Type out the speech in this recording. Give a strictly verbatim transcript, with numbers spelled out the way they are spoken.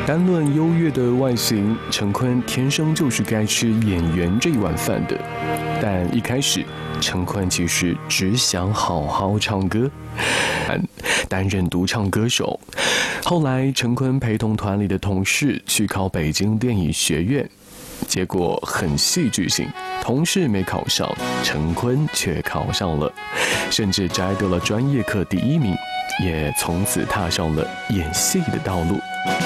单论优越的外形，陈坤天生就是该吃演员这一碗饭的。但一开始，陈坤其实只想好好唱歌，担任独唱歌手。后来，陈坤陪同团里的同事去考北京电影学院，结果很戏剧性，同事没考上，陈坤却考上了，甚至摘得了专业课第一名，也从此踏上了演戏的道路。